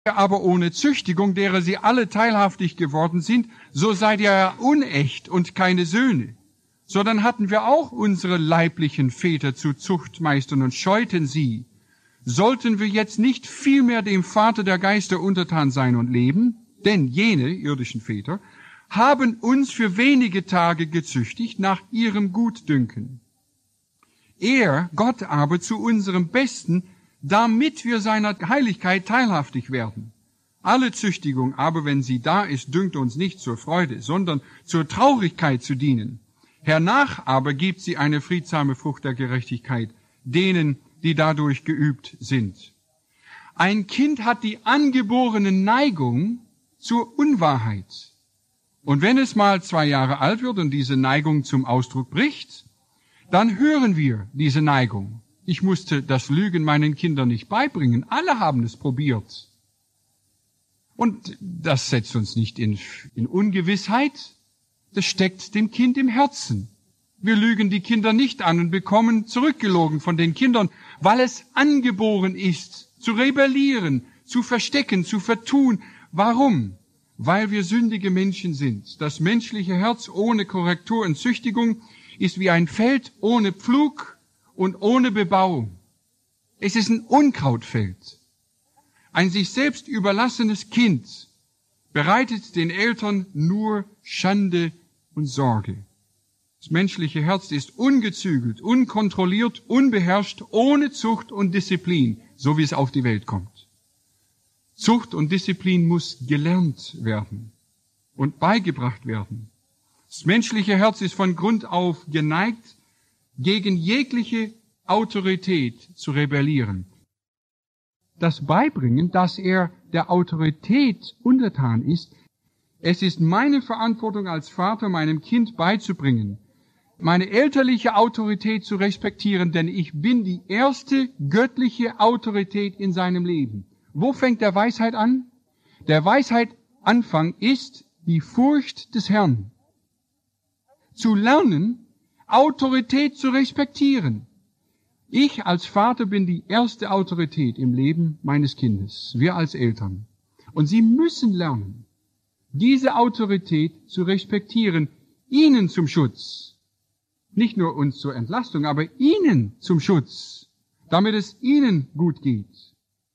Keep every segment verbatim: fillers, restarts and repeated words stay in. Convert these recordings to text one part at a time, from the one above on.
aber ohne Züchtigung, derer sie alle teilhaftig geworden sind, so seid ihr ja unecht und keine Söhne. Sondern hatten wir auch unsere leiblichen Väter zu Zuchtmeistern und scheuten sie. Sollten wir jetzt nicht vielmehr dem Vater der Geister untertan sein und leben? Denn jene irdischen Väter haben uns für wenige Tage gezüchtigt nach ihrem Gutdünken. Er, Gott aber, zu unserem Besten, damit wir seiner Heiligkeit teilhaftig werden. Alle Züchtigung aber, wenn sie da ist, dünkt uns nicht zur Freude, sondern zur Traurigkeit zu dienen. Hernach aber gibt sie eine friedsame Frucht der Gerechtigkeit, denen, die dadurch geübt sind. Ein Kind hat die angeborene Neigung zur Unwahrheit. Und wenn es mal zwei Jahre alt wird und diese Neigung zum Ausdruck bricht, dann hören wir diese Neigung. Ich musste das Lügen meinen Kindern nicht beibringen. Alle haben es probiert. Und das setzt uns nicht in, in Ungewissheit. Das steckt dem Kind im Herzen. Wir lügen die Kinder nicht an und bekommen zurückgelogen von den Kindern, weil es angeboren ist, zu rebellieren, zu verstecken, zu vertun. Warum? Weil wir sündige Menschen sind. Das menschliche Herz ohne Korrektur und Züchtigung ist wie ein Feld ohne Pflug und ohne Bebauung. Es ist ein Unkrautfeld. Ein sich selbst überlassenes Kind bereitet den Eltern nur Schande und Sorge. Das menschliche Herz ist ungezügelt, unkontrolliert, unbeherrscht, ohne Zucht und Disziplin, so wie es auf die Welt kommt. Zucht und Disziplin muss gelernt werden und beigebracht werden. Das menschliche Herz ist von Grund auf geneigt, gegen jegliche Autorität zu rebellieren. Das Beibringen, dass er der Autorität untertan ist, es ist meine Verantwortung als Vater, meinem Kind beizubringen, meine elterliche Autorität zu respektieren, denn ich bin die erste göttliche Autorität in seinem Leben. Wo fängt der Weisheit an? Der Weisheit Anfang ist die Furcht des Herrn. Zu lernen, Autorität zu respektieren. Ich als Vater bin die erste Autorität im Leben meines Kindes, wir als Eltern. Und sie müssen lernen, diese Autorität zu respektieren, ihnen zum Schutz. Nicht nur uns zur Entlastung, aber ihnen zum Schutz, damit es ihnen gut geht.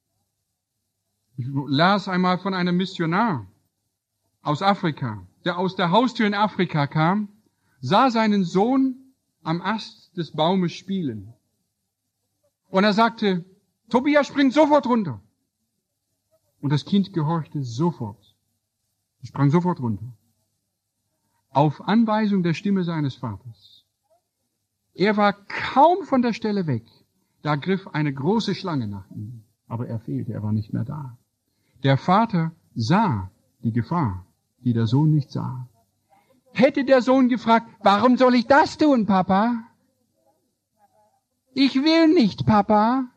Ich las einmal von einem Missionar aus Afrika, der aus der Haustür in Afrika kam, sah seinen Sohn am Ast des Baumes spielen. Und er sagte, Tobias, spring sofort runter. Und das Kind gehorchte sofort. Er sprang sofort runter. Auf Anweisung der Stimme seines Vaters. Er war kaum von der Stelle weg. Da griff eine große Schlange nach ihm. Aber er fehlte, er war nicht mehr da. Der Vater sah die Gefahr, die der Sohn nicht sah. Hätte der Sohn gefragt, warum soll ich das tun, Papa? Ich will nicht, Papa.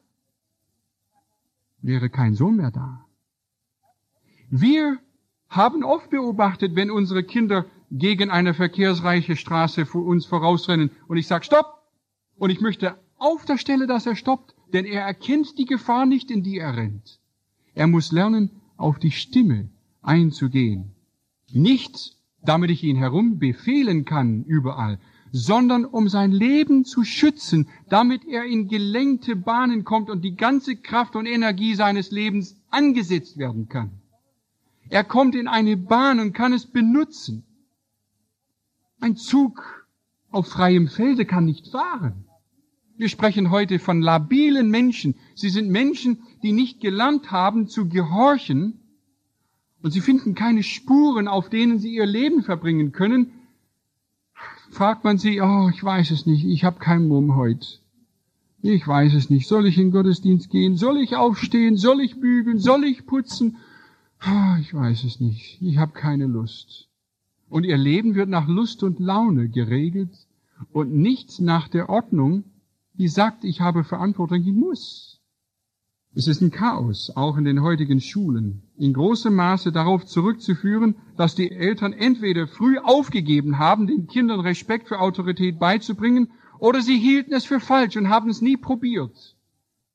Wäre kein Sohn mehr da. Wir haben oft beobachtet, wenn unsere Kinder gegen eine verkehrsreiche Straße vor uns vorausrennen und ich sage, stopp! Und ich möchte auf der Stelle, dass er stoppt, denn er erkennt die Gefahr nicht, in die er rennt. Er muss lernen, auf die Stimme einzugehen. Nicht, damit ich ihn herum befehlen kann überall, sondern um sein Leben zu schützen, damit er in gelenkte Bahnen kommt und die ganze Kraft und Energie seines Lebens angesetzt werden kann. Er kommt in eine Bahn und kann es benutzen. Ein Zug auf freiem Felde kann nicht fahren. Wir sprechen heute von labilen Menschen. Sie sind Menschen, die nicht gelernt haben zu gehorchen, und sie finden keine Spuren, auf denen sie ihr Leben verbringen können. Fragt man sie, oh, ich weiß es nicht, ich habe keinen Mumm heute. Ich weiß es nicht, soll ich in den Gottesdienst gehen, soll ich aufstehen, soll ich bügeln, soll ich putzen? Oh, ich weiß es nicht, ich habe keine Lust. Und ihr Leben wird nach Lust und Laune geregelt und nicht nach der Ordnung, die sagt, ich habe Verantwortung, ich muss. Es ist ein Chaos, auch in den heutigen Schulen, in großem Maße darauf zurückzuführen, dass die Eltern entweder früh aufgegeben haben, den Kindern Respekt für Autorität beizubringen, oder sie hielten es für falsch und haben es nie probiert.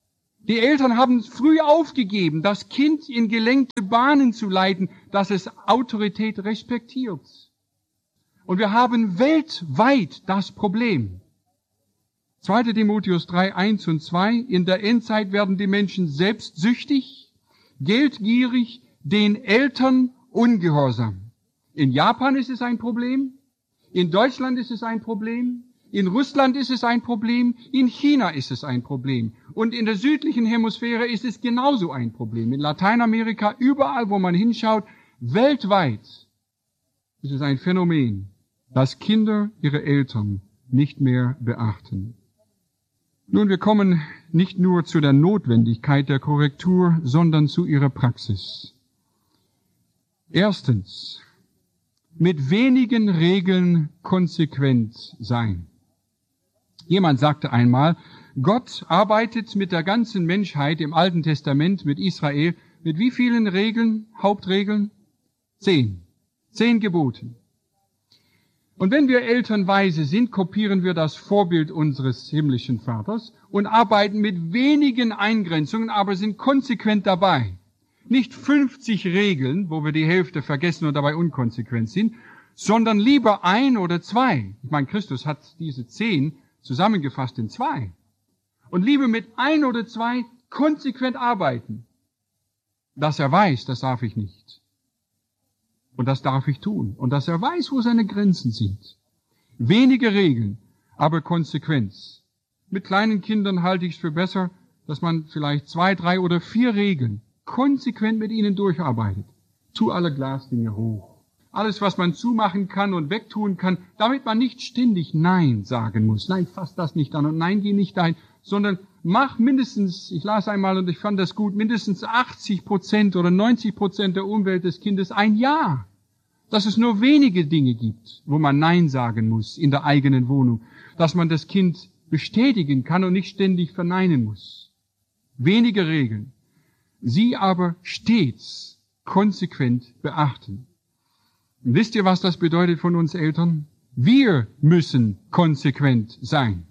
Die Eltern haben früh aufgegeben, das Kind in gelenkte Bahnen zu leiten, dass es Autorität respektiert. Und wir haben weltweit das Problem. zweiter Timotheus drei, eins und zwei. In der Endzeit werden die Menschen selbstsüchtig, geldgierig, den Eltern ungehorsam. In Japan ist es ein Problem. In Deutschland ist es ein Problem. In Russland ist es ein Problem. In China ist es ein Problem. Und in der südlichen Hemisphäre ist es genauso ein Problem. In Lateinamerika, überall, wo man hinschaut, weltweit ist es ein Phänomen, dass Kinder ihre Eltern nicht mehr beachten. Nun, wir kommen nicht nur zu der Notwendigkeit der Korrektur, sondern zu ihrer Praxis. Erstens, mit wenigen Regeln konsequent sein. Jemand sagte einmal, Gott arbeitet mit der ganzen Menschheit im Alten Testament, mit Israel, mit wie vielen Regeln, Hauptregeln? Zehn. Zehn Geboten. Und wenn wir Eltern weise sind, kopieren wir das Vorbild unseres himmlischen Vaters und arbeiten mit wenigen Eingrenzungen, aber sind konsequent dabei. Nicht fünfzig Regeln, wo wir die Hälfte vergessen und dabei unkonsequent sind, sondern lieber ein oder zwei. Ich meine, Christus hat diese zehn zusammengefasst in zwei. Und lieber mit ein oder zwei konsequent arbeiten. Dass er weiß, das darf ich nicht. Und das darf ich tun. Und dass er weiß, wo seine Grenzen sind. Wenige Regeln, aber Konsequenz. Mit kleinen Kindern halte ich es für besser, dass man vielleicht zwei, drei oder vier Regeln konsequent mit ihnen durcharbeitet. Tu alle Glasdinge hoch. Alles, was man zumachen kann und wegtun kann, damit man nicht ständig Nein sagen muss. Nein, fass das nicht an und nein, geh nicht dahin, sondern mach mindestens, ich las einmal und ich fand das gut, mindestens achtzig Prozent oder neunzig Prozent der Umwelt des Kindes ein Ja. Dass es nur wenige Dinge gibt, wo man Nein sagen muss in der eigenen Wohnung. Dass man das Kind bestätigen kann und nicht ständig verneinen muss. Wenige Regeln. Sie aber stets konsequent beachten. Und wisst ihr, was das bedeutet von uns Eltern? Wir müssen konsequent sein.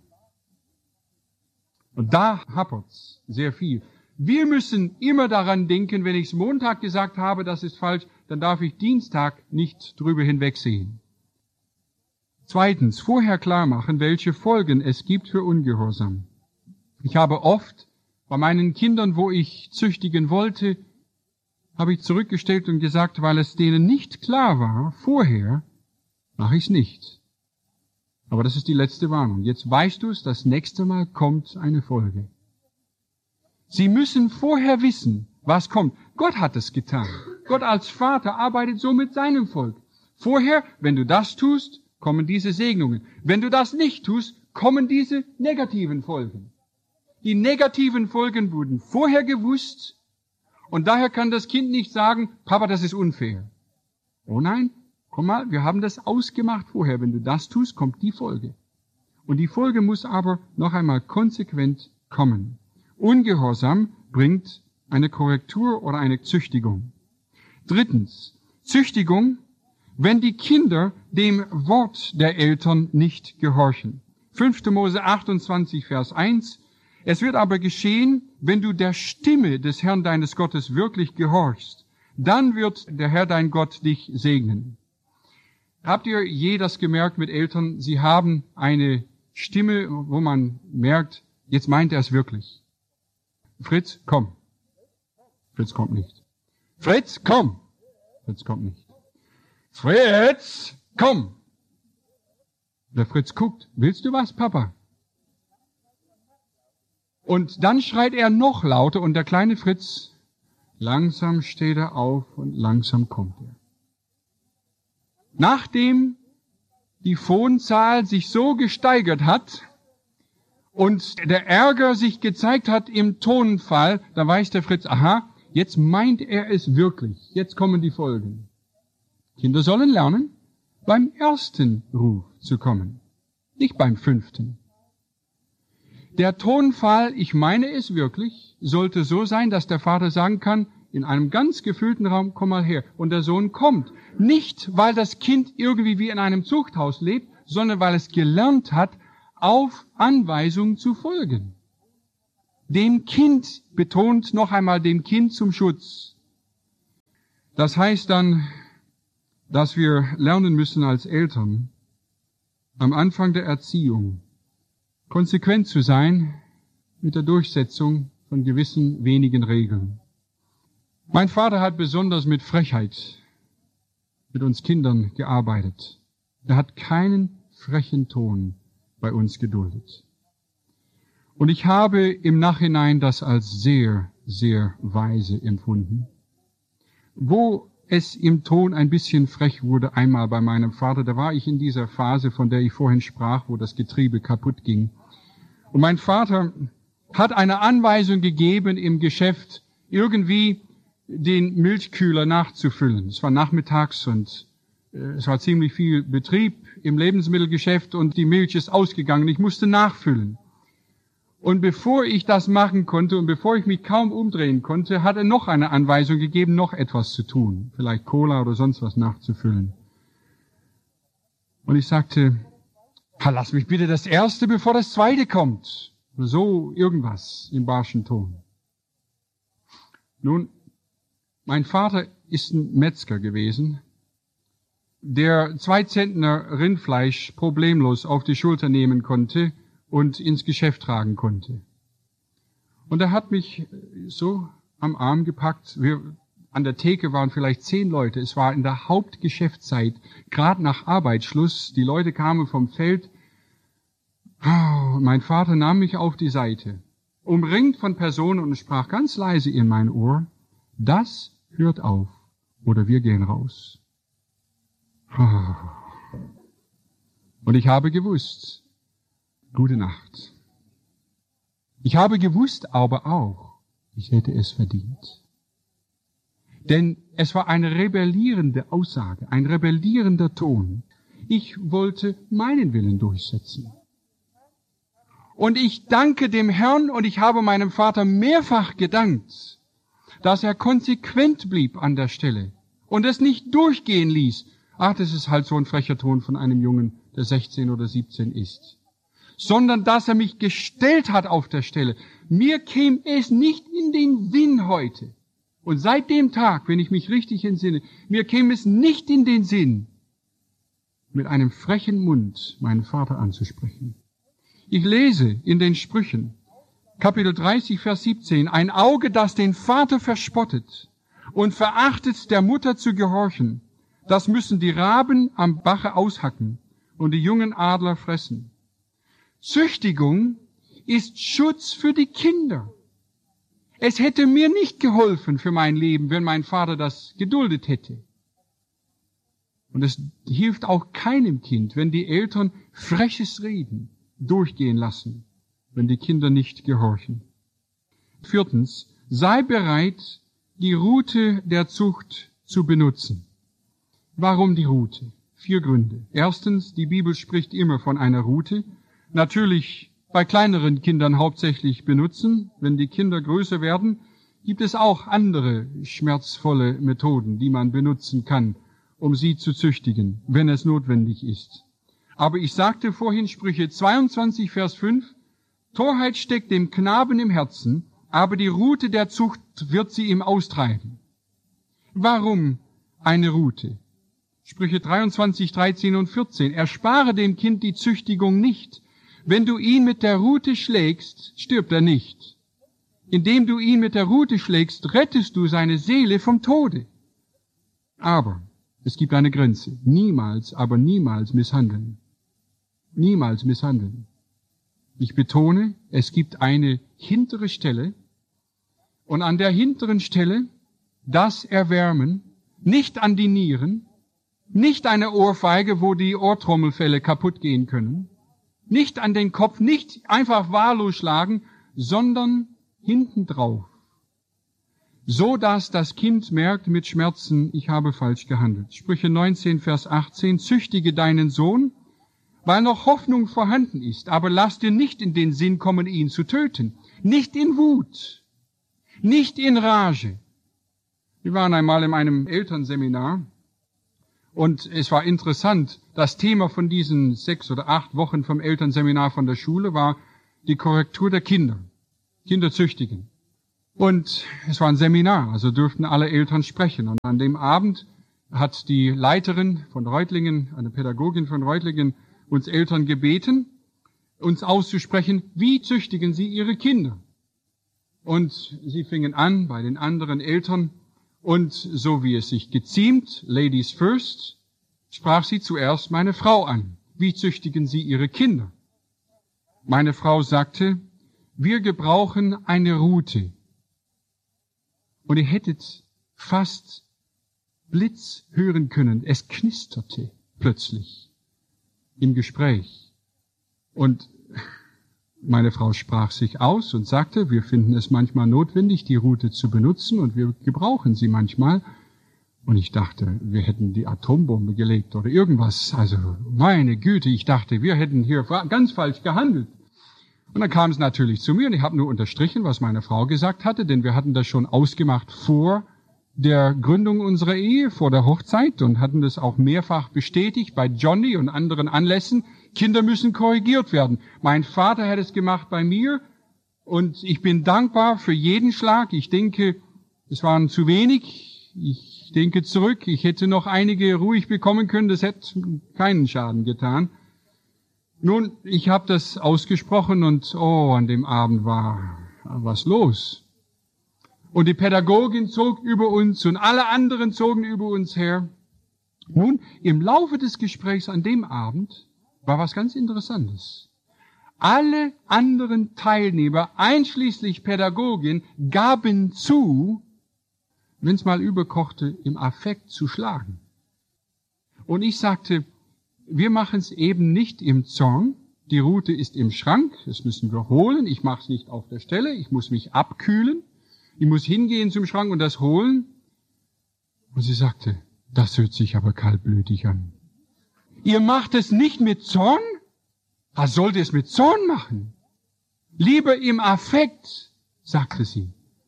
Und da hapert's sehr viel. Wir müssen immer daran denken, wenn ich Montag gesagt habe, das ist falsch, dann darf ich Dienstag nicht drüber hinwegsehen. Zweitens, vorher klar machen, welche Folgen es gibt für Ungehorsam. Ich habe oft bei meinen Kindern, wo ich züchtigen wollte, habe ich zurückgestellt und gesagt, weil es denen nicht klar war, vorher mache ich es nicht. Aber das ist die letzte Warnung. Jetzt weißt du es, das nächste Mal kommt eine Folge. Sie müssen vorher wissen, was kommt. Gott hat es getan. Gott als Vater arbeitet so mit seinem Volk. Vorher, wenn du das tust, kommen diese Segnungen. Wenn du das nicht tust, kommen diese negativen Folgen. Die negativen Folgen wurden vorher gewusst und daher kann das Kind nicht sagen, Papa, das ist unfair. Oh nein, komm mal, wir haben das ausgemacht vorher. Wenn du das tust, kommt die Folge. Und die Folge muss aber noch einmal konsequent kommen. Ungehorsam bringt eine Korrektur oder eine Züchtigung. Drittens, Züchtigung, wenn die Kinder dem Wort der Eltern nicht gehorchen. fünfter Mose achtundzwanzig, Vers eins. Es wird aber geschehen, wenn du der Stimme des Herrn deines Gottes wirklich gehorchst, dann wird der Herr dein Gott dich segnen. Habt ihr je das gemerkt mit Eltern? Sie haben eine Stimme, wo man merkt, jetzt meint er es wirklich. Fritz, komm. Fritz kommt nicht. Fritz, komm. Fritz kommt nicht. Fritz, komm. Der Fritz guckt. Willst du was, Papa? Und dann schreit er noch lauter und der kleine Fritz, langsam steht er auf und langsam kommt er. Nachdem die Phonzahl sich so gesteigert hat und der Ärger sich gezeigt hat im Tonfall, da weiß der Fritz, aha, jetzt meint er es wirklich. Jetzt kommen die Folgen. Kinder sollen lernen, beim ersten Ruf zu kommen, nicht beim fünften. Der Tonfall, ich meine es wirklich, sollte so sein, dass der Vater sagen kann, in einem ganz gefüllten Raum, komm mal her. Und der Sohn kommt. Nicht, weil das Kind irgendwie wie in einem Zuchthaus lebt, sondern weil es gelernt hat, auf Anweisungen zu folgen. dem Kind, betont noch einmal dem Kind zum Schutz. Das heißt dann, dass wir lernen müssen als Eltern, am Anfang der Erziehung konsequent zu sein mit der Durchsetzung von gewissen wenigen Regeln. Mein Vater hat besonders mit Frechheit mit uns Kindern gearbeitet. Er hat keinen frechen Ton bei uns geduldet. Und ich habe im Nachhinein das als sehr, sehr weise empfunden. Wo es im Ton ein bisschen frech wurde, einmal bei meinem Vater, da war ich in dieser Phase, von der ich vorhin sprach, wo das Getriebe kaputt ging. Und mein Vater hat eine Anweisung gegeben im Geschäft, irgendwie den Milchkühler nachzufüllen. Es war nachmittags und äh, es war ziemlich viel Betrieb im Lebensmittelgeschäft und die Milch ist ausgegangen. Ich musste nachfüllen. Und bevor ich das machen konnte und bevor ich mich kaum umdrehen konnte, hat er noch eine Anweisung gegeben, noch etwas zu tun. Vielleicht Cola oder sonst was nachzufüllen. Und ich sagte, lass mich bitte das Erste, bevor das Zweite kommt. So irgendwas im barschen Ton. Nun, mein Vater ist ein Metzger gewesen, der zwei Zentner Rindfleisch problemlos auf die Schulter nehmen konnte und ins Geschäft tragen konnte. Und er hat mich so am Arm gepackt. Wir, an der Theke waren vielleicht zehn Leute. Es war in der Hauptgeschäftszeit, gerade nach Arbeitsschluss. Die Leute kamen vom Feld. Oh, mein Vater nahm mich auf die Seite, umringt von Personen und sprach ganz leise in mein Ohr, das hört auf oder wir gehen raus. Oh. Und ich habe gewusst, gute Nacht. Ich habe gewusst aber auch, ich hätte es verdient. Denn es war eine rebellierende Aussage, ein rebellierender Ton. Ich wollte meinen Willen durchsetzen. Und ich danke dem Herrn und ich habe meinem Vater mehrfach gedankt, dass er konsequent blieb an der Stelle und es nicht durchgehen ließ. Ach, das ist halt so ein frecher Ton von einem Jungen, der sechzehn oder siebzehn ist. Sondern dass er mich gestellt hat auf der Stelle. Mir käme es nicht in den Sinn heute. Und seit dem Tag, wenn ich mich richtig entsinne, mir käme es nicht in den Sinn, mit einem frechen Mund meinen Vater anzusprechen. Ich lese in den Sprüchen, Kapitel dreißig, Vers siebzehn, ein Auge, das den Vater verspottet und verachtet, der Mutter zu gehorchen, das müssen die Raben am Bache aushacken und die jungen Adler fressen. Züchtigung ist Schutz für die Kinder. Es hätte mir nicht geholfen für mein Leben, wenn mein Vater das geduldet hätte. Und es hilft auch keinem Kind, wenn die Eltern freches Reden durchgehen lassen, wenn die Kinder nicht gehorchen. Viertens, sei bereit, die Rute der Zucht zu benutzen. Warum die Rute? Vier Gründe. Erstens, die Bibel spricht immer von einer Rute. Natürlich bei kleineren Kindern hauptsächlich benutzen. Wenn die Kinder größer werden, gibt es auch andere schmerzvolle Methoden, die man benutzen kann, um sie zu züchtigen, wenn es notwendig ist. Aber ich sagte vorhin, Sprüche zweiundzwanzig, Vers fünf, Torheit steckt dem Knaben im Herzen, aber die Rute der Zucht wird sie ihm austreiben. Warum eine Rute? Sprüche dreiundzwanzig, dreizehn und vierzehn. Erspare dem Kind die Züchtigung nicht. Wenn du ihn mit der Rute schlägst, stirbt er nicht. Indem du ihn mit der Rute schlägst, rettest du seine Seele vom Tode. Aber es gibt eine Grenze. Niemals, aber niemals misshandeln. Niemals misshandeln. Ich betone, es gibt eine hintere Stelle und an der hinteren Stelle das Erwärmen, nicht an die Nieren, nicht eine Ohrfeige, wo die Ohrtrommelfelle kaputt gehen können, nicht an den Kopf, nicht einfach wahllos schlagen, sondern hinten drauf. So dass das Kind merkt mit Schmerzen, ich habe falsch gehandelt. Sprüche neunzehn, Vers achtzehn, züchtige deinen Sohn, weil noch Hoffnung vorhanden ist, aber lass dir nicht in den Sinn kommen, ihn zu töten. Nicht in Wut, nicht in Rage. Wir waren einmal in einem Elternseminar und es war interessant, das Thema von diesen sechs oder acht Wochen vom Elternseminar von der Schule war die Korrektur der Kinder. Kinder züchtigen. Und es war ein Seminar, also durften alle Eltern sprechen. Und an dem Abend hat die Leiterin von Reutlingen, eine Pädagogin von Reutlingen, uns Eltern gebeten, uns auszusprechen, wie züchtigen sie ihre Kinder. Und sie fingen an bei den anderen Eltern und so wie es sich geziemt, Ladies first, sprach sie zuerst meine Frau an. Wie züchtigen sie ihre Kinder? Meine Frau sagte, wir gebrauchen eine Rute. Und ihr hättet fast Blitz hören können. Es knisterte plötzlich im Gespräch. Und meine Frau sprach sich aus und sagte, wir finden es manchmal notwendig, die Rute zu benutzen und wir gebrauchen sie manchmal. Und ich dachte, wir hätten die Atombombe gelegt oder irgendwas. Also meine Güte, ich dachte, wir hätten hier ganz falsch gehandelt. Und dann kam es natürlich zu mir und ich habe nur unterstrichen, was meine Frau gesagt hatte, denn wir hatten das schon ausgemacht vor der Gründung unserer Ehe, vor der Hochzeit und hatten das auch mehrfach bestätigt bei Johnny und anderen Anlässen. Kinder müssen korrigiert werden. Mein Vater hat es gemacht bei mir und ich bin dankbar für jeden Schlag. Ich denke, es waren zu wenig. Ich denke zurück, ich hätte noch einige ruhig bekommen können, das hätte keinen Schaden getan. Nun, ich habe das ausgesprochen und oh, an dem Abend war was los. Und die Pädagogin zog über uns und alle anderen zogen über uns her. Nun, im Laufe des Gesprächs an dem Abend war was ganz Interessantes. Alle anderen Teilnehmer, einschließlich Pädagogin, gaben zu, wenn es mal überkochte, im Affekt zu schlagen. Und ich sagte, wir machen es eben nicht im Zorn. Die Rute ist im Schrank, das müssen wir holen. Ich mache es nicht auf der Stelle, ich muss mich abkühlen. Ich muss hingehen zum Schrank und das holen. Und sie sagte, das hört sich aber kaltblütig an. Ihr macht es nicht mit Zorn? Was sollt ihr es mit Zorn machen? Lieber im Affekt, sagte sie.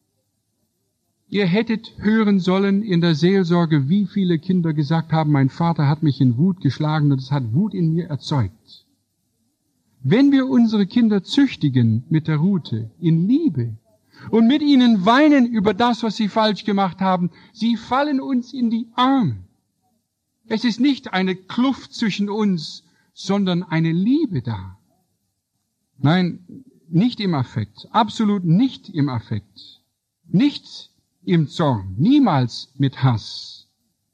Ihr hättet hören sollen in der Seelsorge, wie viele Kinder gesagt haben, mein Vater hat mich in Wut geschlagen und es hat Wut in mir erzeugt. Wenn wir unsere Kinder züchtigen mit der Rute, in Liebe, und mit ihnen weinen über das, was sie falsch gemacht haben, sie fallen uns in die Arme. Es ist nicht eine Kluft zwischen uns, sondern eine Liebe da. Nein, nicht im Affekt, absolut nicht im Affekt, nicht im Zorn, niemals mit Hass,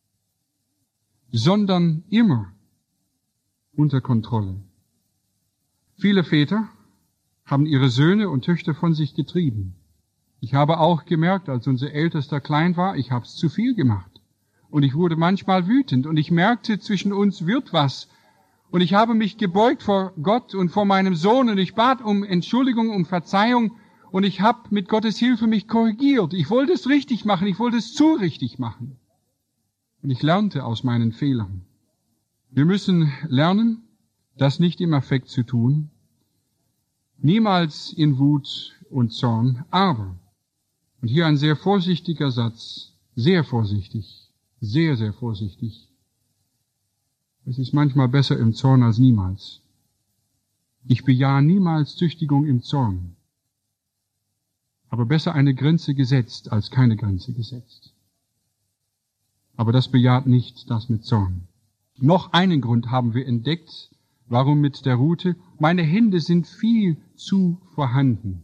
sondern immer unter Kontrolle. Viele Väter haben ihre Söhne und Töchter von sich getrieben. Ich habe auch gemerkt, als unser Ältester klein war, ich habe es zu viel gemacht. Und ich wurde manchmal wütend und ich merkte, zwischen uns wird was. Und ich habe mich gebeugt vor Gott und vor meinem Sohn und ich bat um Entschuldigung, um Verzeihung und ich habe mit Gottes Hilfe mich korrigiert. Ich wollte es richtig machen, ich wollte es zu richtig machen. Und ich lernte aus meinen Fehlern. Wir müssen lernen, das nicht im Affekt zu tun, niemals in Wut und Zorn, aber, und hier ein sehr vorsichtiger Satz, sehr vorsichtig, sehr, sehr vorsichtig. Es ist manchmal besser im Zorn als niemals. Ich bejahe niemals Züchtigung im Zorn, aber besser eine Grenze gesetzt als keine Grenze gesetzt. Aber das bejaht nicht das mit Zorn. Noch einen Grund haben wir entdeckt, warum mit der Rute. Meine Hände sind viel zu vorhanden.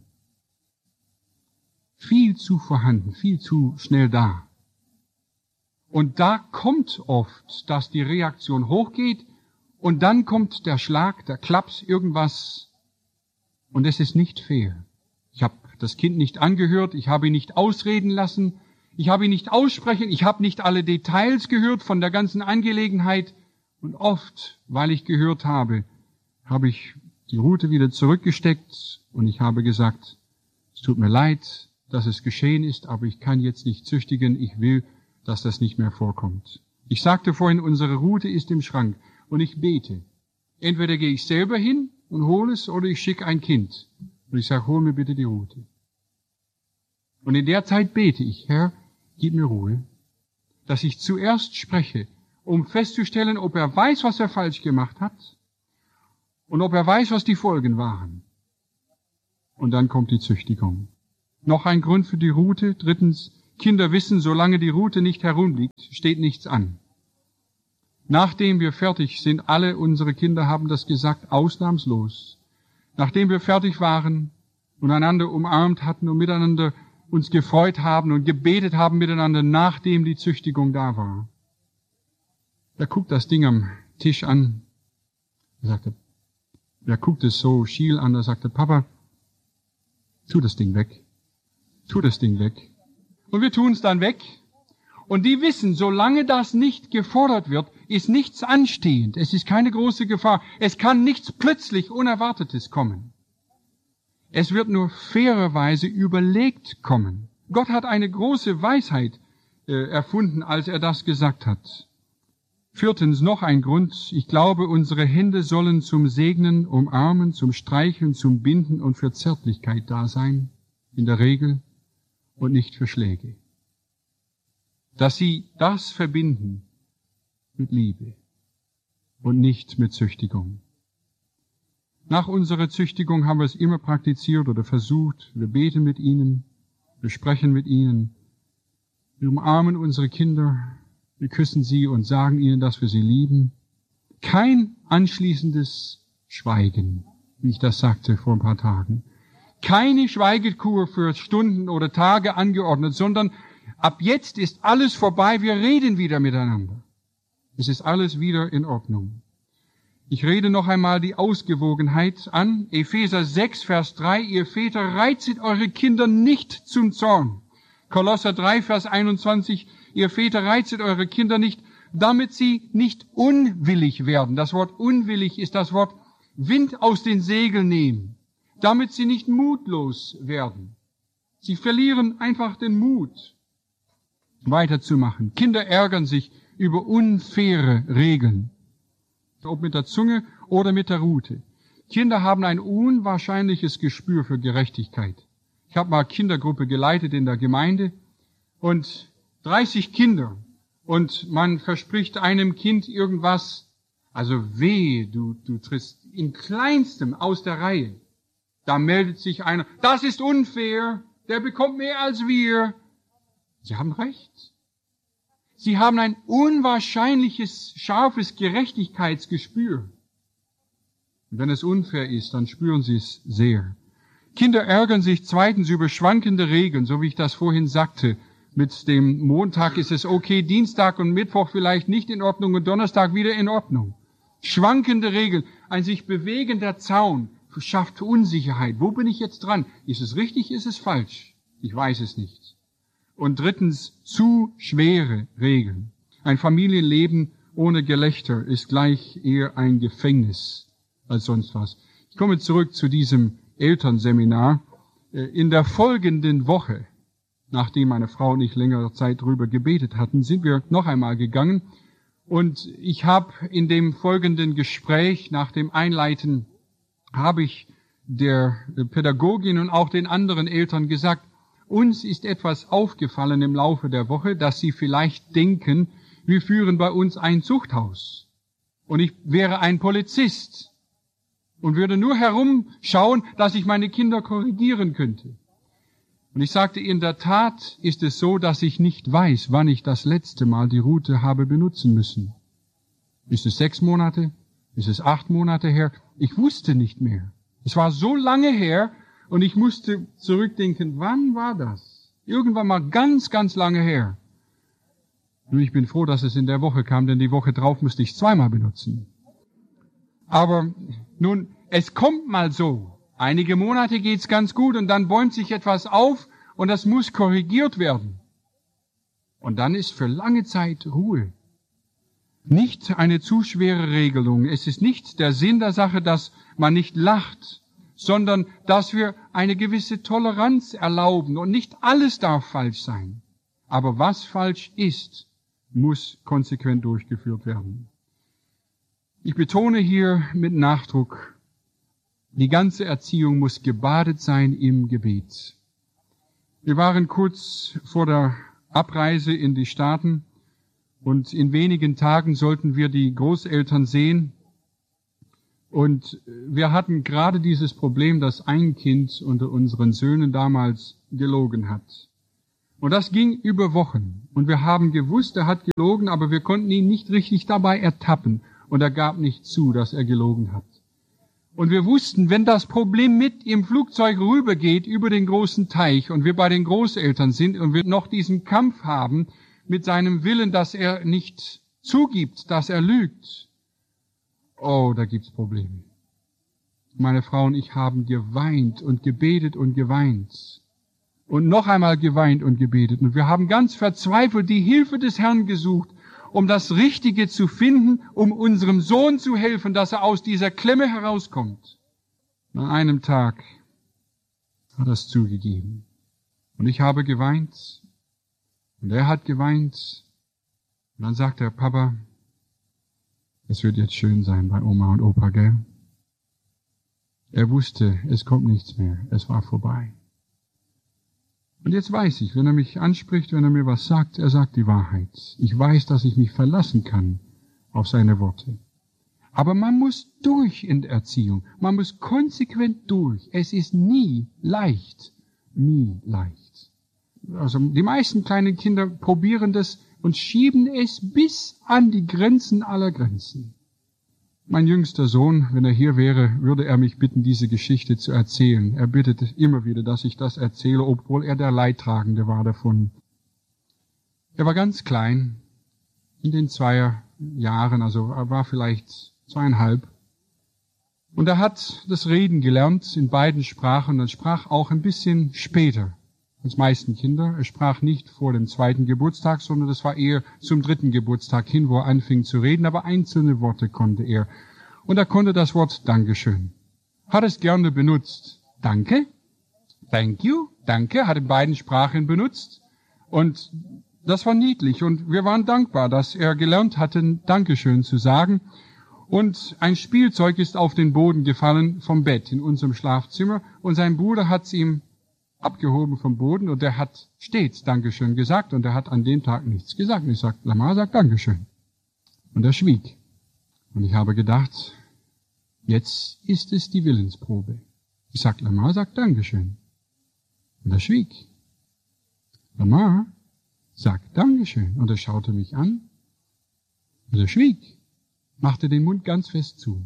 Viel zu vorhanden, viel zu schnell da. Und da kommt oft, dass die Reaktion hochgeht und dann kommt der Schlag, der Klaps, irgendwas und es ist nicht fair. Ich habe das Kind nicht angehört, ich habe ihn nicht ausreden lassen, ich habe ihn nicht aussprechen, ich habe nicht alle Details gehört von der ganzen Angelegenheit und oft, weil ich gehört habe, habe ich die Rute wieder zurückgesteckt und ich habe gesagt, es tut mir leid, dass es geschehen ist, aber ich kann jetzt nicht züchtigen, ich will, dass das nicht mehr vorkommt. Ich sagte vorhin, unsere Rute ist im Schrank und ich bete. Entweder gehe ich selber hin und hole es oder ich schicke ein Kind. Und ich sage, hol mir bitte die Rute. Und in der Zeit bete ich, Herr, gib mir Ruhe, dass ich zuerst spreche, um festzustellen, ob er weiß, was er falsch gemacht hat und ob er weiß, was die Folgen waren. Und dann kommt die Züchtigung. Noch ein Grund für die Rute. Drittens, Kinder wissen, solange die Rute nicht herumliegt, steht nichts an. Nachdem wir fertig sind, alle unsere Kinder haben das gesagt, ausnahmslos. Nachdem wir fertig waren und einander umarmt hatten und miteinander uns gefreut haben und gebetet haben miteinander, nachdem die Züchtigung da war. Er guckt das Ding am Tisch an. Er sagte, er guckt es so schiel an, er sagte, Papa, tu das Ding weg. Tu das Ding weg. Und wir tun es dann weg. Und die wissen, solange das nicht gefordert wird, ist nichts anstehend. Es ist keine große Gefahr. Es kann nichts plötzlich Unerwartetes kommen. Es wird nur fairerweise überlegt kommen. Gott hat eine große Weisheit äh, erfunden, als er das gesagt hat. Viertens, noch ein Grund. Ich glaube, unsere Hände sollen zum Segnen, Umarmen, zum Streicheln, zum Binden und für Zärtlichkeit da sein. In der Regel. Und nicht für Schläge. Dass sie das verbinden mit Liebe und nicht mit Züchtigung. Nach unserer Züchtigung haben wir es immer praktiziert oder versucht. Wir beten mit ihnen, wir sprechen mit ihnen, wir umarmen unsere Kinder, wir küssen sie und sagen ihnen, dass wir sie lieben. Kein anschließendes Schweigen, wie ich das sagte vor ein paar Tagen. Keine Schweigekur für Stunden oder Tage angeordnet, sondern ab jetzt ist alles vorbei, wir reden wieder miteinander. Es ist alles wieder in Ordnung. Ich rede noch einmal die Ausgewogenheit an. Epheser sechs, Vers drei, ihr Väter, reizet eure Kinder nicht zum Zorn. Kolosser drei, Vers einundzwanzig, ihr Väter, reizet eure Kinder nicht, damit sie nicht unwillig werden. Das Wort unwillig ist das Wort Wind aus den Segeln nehmen. Damit sie nicht mutlos werden. Sie verlieren einfach den Mut, weiterzumachen. Kinder ärgern sich über unfaire Regeln, ob mit der Zunge oder mit der Rute. Kinder haben ein unwahrscheinliches Gespür für Gerechtigkeit. Ich habe mal Kindergruppe geleitet in der Gemeinde und dreißig Kinder und man verspricht einem Kind irgendwas, also weh, du, du trittst in Kleinstem aus der Reihe. Da meldet sich einer, das ist unfair, der bekommt mehr als wir. Sie haben recht. Sie haben ein unwahrscheinliches, scharfes Gerechtigkeitsgespür. Und wenn es unfair ist, dann spüren sie es sehr. Kinder ärgern sich zweitens über schwankende Regeln, so wie ich das vorhin sagte. Mit dem Montag ist es okay, Dienstag und Mittwoch vielleicht nicht in Ordnung und Donnerstag wieder in Ordnung. Schwankende Regeln, ein sich bewegender Zaun schafft Unsicherheit. Wo bin ich jetzt dran? Ist es richtig, ist es falsch? Ich weiß es nicht. Und drittens, zu schwere Regeln. Ein Familienleben ohne Gelächter ist gleich eher ein Gefängnis als sonst was. Ich komme zurück zu diesem Elternseminar. In der folgenden Woche, nachdem meine Frau und ich längere Zeit drüber gebetet hatten, sind wir noch einmal gegangen. Und ich habe in dem folgenden Gespräch nach dem Einleiten habe ich der Pädagogin und auch den anderen Eltern gesagt, uns ist etwas aufgefallen im Laufe der Woche, dass Sie vielleicht denken, wir führen bei uns ein Zuchthaus. Und ich wäre ein Polizist und würde nur herumschauen, dass ich meine Kinder korrigieren könnte. Und ich sagte, in der Tat ist es so, dass ich nicht weiß, wann ich das letzte Mal die Rute habe benutzen müssen. Ist es sechs Monate? Ist es acht Monate her? Ich wusste nicht mehr. Es war so lange her und ich musste zurückdenken, wann war das? Irgendwann mal ganz, ganz lange her. Und ich bin froh, dass es in der Woche kam, denn die Woche drauf musste ich zweimal benutzen. Aber nun, es kommt mal so. Einige Monate geht's ganz gut und dann bäumt sich etwas auf und das muss korrigiert werden. Und dann ist für lange Zeit Ruhe. Nicht eine zu schwere Regelung. Es ist nicht der Sinn der Sache, dass man nicht lacht, sondern dass wir eine gewisse Toleranz erlauben und nicht alles darf falsch sein. Aber was falsch ist, muss konsequent durchgeführt werden. Ich betone hier mit Nachdruck, die ganze Erziehung muss gebadet sein im Gebet. Wir waren kurz vor der Abreise in die Staaten und in wenigen Tagen sollten wir die Großeltern sehen. Und wir hatten gerade dieses Problem, dass ein Kind unter unseren Söhnen damals gelogen hat. Und das ging über Wochen. Und wir haben gewusst, er hat gelogen, aber wir konnten ihn nicht richtig dabei ertappen. Und er gab nicht zu, dass er gelogen hat. Und wir wussten, wenn das Problem mit im Flugzeug rübergeht über den großen Teich und wir bei den Großeltern sind und wir noch diesen Kampf haben mit seinem Willen, dass er nicht zugibt, dass er lügt, oh, da gibt's Probleme. Meine Frau und ich haben geweint und gebetet und geweint. Und noch einmal geweint und gebetet. Und wir haben ganz verzweifelt die Hilfe des Herrn gesucht, um das Richtige zu finden, um unserem Sohn zu helfen, dass er aus dieser Klemme herauskommt. An einem Tag hat er es zugegeben. Und ich habe geweint. Und er hat geweint. Und dann sagt er, Papa, es wird jetzt schön sein bei Oma und Opa, gell? Er wusste, es kommt nichts mehr. Es war vorbei. Und jetzt weiß ich, wenn er mich anspricht, wenn er mir was sagt, er sagt die Wahrheit. Ich weiß, dass ich mich verlassen kann auf seine Worte. Aber man muss durch in der Erziehung. Man muss konsequent durch. Es ist nie leicht. Nie leicht. Also die meisten kleinen Kinder probieren das und schieben es bis an die Grenzen aller Grenzen. Mein jüngster Sohn, wenn er hier wäre, würde er mich bitten, diese Geschichte zu erzählen. Er bittet immer wieder, dass ich das erzähle, obwohl er der Leidtragende war davon. Er war ganz klein, in den zwei Jahren, also er war vielleicht zweieinhalb. Und er hat das Reden gelernt in beiden Sprachen und sprach auch ein bisschen später als meisten Kinder. Er sprach nicht vor dem zweiten Geburtstag, sondern das war eher zum dritten Geburtstag hin, wo er anfing zu reden, aber einzelne Worte konnte er. Und er konnte das Wort Dankeschön. Hat es gerne benutzt. Danke, thank you, danke, hat in beiden Sprachen benutzt. Und das war niedlich und wir waren dankbar, dass er gelernt hatte, Dankeschön zu sagen. Und ein Spielzeug ist auf den Boden gefallen vom Bett in unserem Schlafzimmer und sein Bruder hat es ihm abgehoben vom Boden und er hat stets Dankeschön gesagt und er hat an dem Tag nichts gesagt. Und ich sagte, Lamar sagt Dankeschön. Und er schwieg. Und ich habe gedacht, jetzt ist es die Willensprobe. Ich sagte, Lamar sagt Dankeschön. Und er schwieg. Lamar sagt Dankeschön. Und er schaute mich an. Und er schwieg. Machte den Mund ganz fest zu.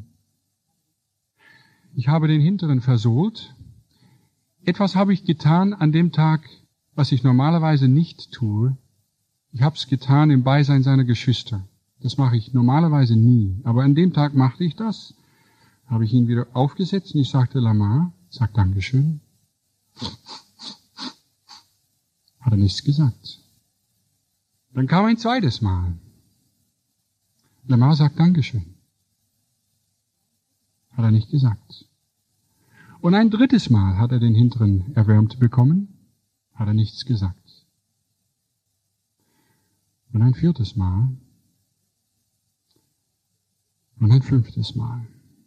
Ich habe den hinteren versohlt. Etwas habe ich getan an dem Tag, was ich normalerweise nicht tue. Ich habe es getan im Beisein seiner Geschwister. Das mache ich normalerweise nie. Aber an dem Tag machte ich das. Habe ich ihn wieder aufgesetzt und ich sagte, Lamar, sag Dankeschön. Hat er nichts gesagt. Dann kam ein zweites Mal. Lamar sagt Dankeschön. Hat er nicht gesagt. Und ein drittes Mal hat er den hinteren erwärmt bekommen, hat er nichts gesagt. Und ein viertes Mal. Und ein fünftes Mal.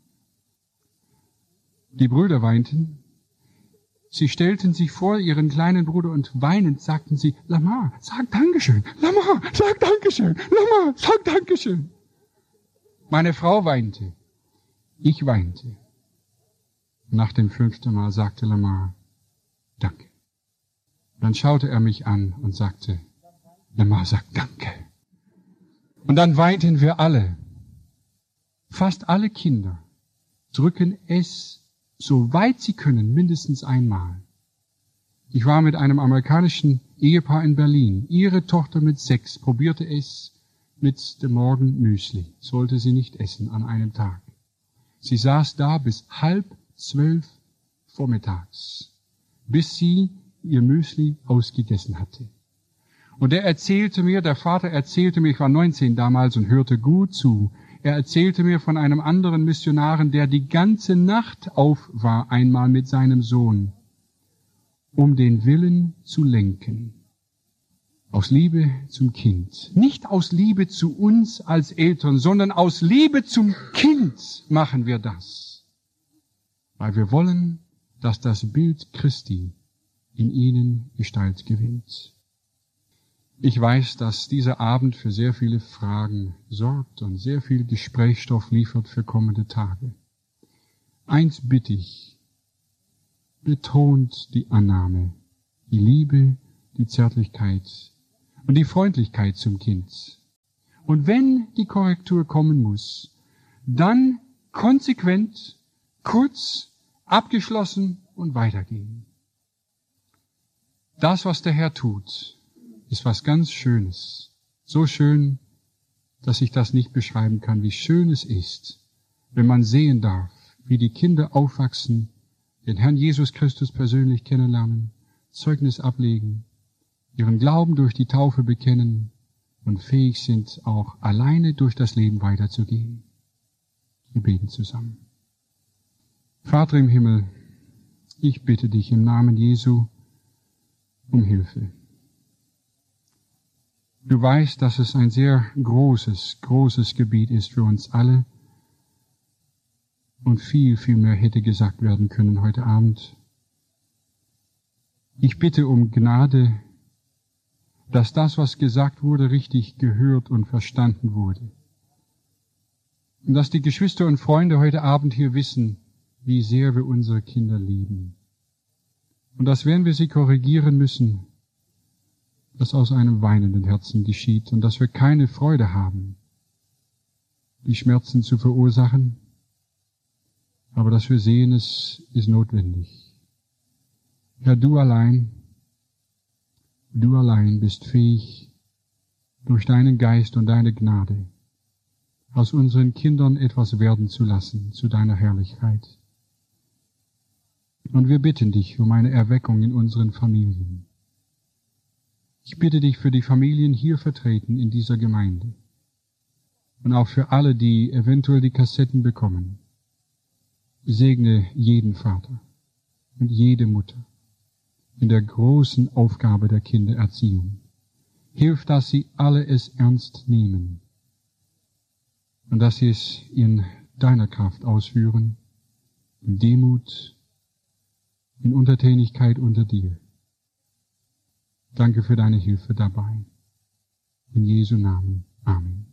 Die Brüder weinten. Sie stellten sich vor ihren kleinen Bruder und weinend sagten sie, Lamar, sag Dankeschön, Lamar, sag Dankeschön, Lamar, sag Dankeschön. Meine Frau weinte. Ich weinte. Nach dem fünften Mal sagte Lamar, danke. Dann schaute er mich an und sagte, Lamar sagt danke. Und dann weinten wir alle. Fast alle Kinder drücken es, so weit sie können, mindestens einmal. Ich war mit einem amerikanischen Ehepaar in Berlin. Ihre Tochter mit sechs probierte es mit dem Morgenmüsli. Sollte sie nicht essen an einem Tag. Sie saß da bis halb zwölf vormittags, bis sie ihr Müsli ausgegessen hatte. Und er erzählte mir, der Vater erzählte mir, ich war neunzehn damals und hörte gut zu, er erzählte mir von einem anderen Missionaren, der die ganze Nacht auf war, einmal mit seinem Sohn, um den Willen zu lenken. Aus Liebe zum Kind. Nicht aus Liebe zu uns als Eltern, sondern aus Liebe zum Kind machen wir das. Weil wir wollen, dass das Bild Christi in ihnen Gestalt gewinnt. Ich weiß, dass dieser Abend für sehr viele Fragen sorgt und sehr viel Gesprächsstoff liefert für kommende Tage. Eins bitte ich, betont die Annahme, die Liebe, die Zärtlichkeit und die Freundlichkeit zum Kind. Und wenn die Korrektur kommen muss, dann konsequent, kurz, abgeschlossen und weitergehen. Das, was der Herr tut, ist was ganz Schönes. So schön, dass ich das nicht beschreiben kann, wie schön es ist, wenn man sehen darf, wie die Kinder aufwachsen, den Herrn Jesus Christus persönlich kennenlernen, Zeugnis ablegen, ihren Glauben durch die Taufe bekennen und fähig sind, auch alleine durch das Leben weiterzugehen. Wir beten zusammen. Vater im Himmel, ich bitte dich im Namen Jesu um Hilfe. Du weißt, dass es ein sehr großes, großes Gebiet ist für uns alle und viel, viel mehr hätte gesagt werden können heute Abend. Ich bitte um Gnade, dass das, was gesagt wurde, richtig gehört und verstanden wurde. Und dass die Geschwister und Freunde heute Abend hier wissen, wie sehr wir unsere Kinder lieben. Und dass, wenn wir sie korrigieren müssen, das aus einem weinenden Herzen geschieht und dass wir keine Freude haben, die Schmerzen zu verursachen, aber dass wir sehen, es ist notwendig. Herr, du allein, du allein bist fähig, durch deinen Geist und deine Gnade aus unseren Kindern etwas werden zu lassen zu deiner Herrlichkeit. Und wir bitten dich um eine Erweckung in unseren Familien. Ich bitte dich für die Familien hier vertreten in dieser Gemeinde und auch für alle, die eventuell die Kassetten bekommen. Segne jeden Vater und jede Mutter in der großen Aufgabe der Kindererziehung. Hilf, dass sie alle es ernst nehmen und dass sie es in deiner Kraft ausführen, in Demut, in Untertänigkeit unter dir. Danke für deine Hilfe dabei. In Jesu Namen. Amen.